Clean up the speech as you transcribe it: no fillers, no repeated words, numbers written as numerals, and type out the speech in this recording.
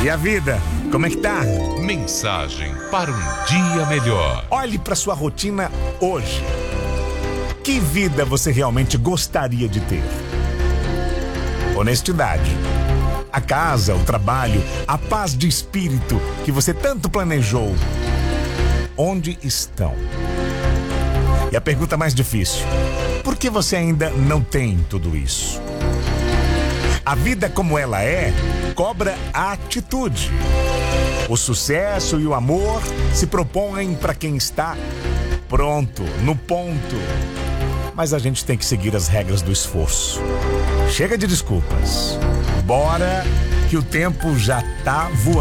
E a vida, como é que tá? Mensagem para um dia melhor. Olhe para sua rotina hoje. Que vida você realmente gostaria de ter? Honestidade. A casa, o trabalho, a paz de espírito que você tanto planejou. Onde estão? E a pergunta mais difícil: por que você ainda não tem tudo isso? A vida como ela é, cobra a atitude. O sucesso e o amor se propõem para quem está pronto, no ponto. Mas a gente tem que seguir as regras do esforço. Chega de desculpas. Bora que o tempo já tá voando.